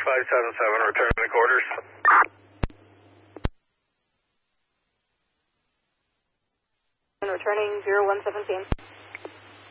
577, return to the quarters. And returning 0117.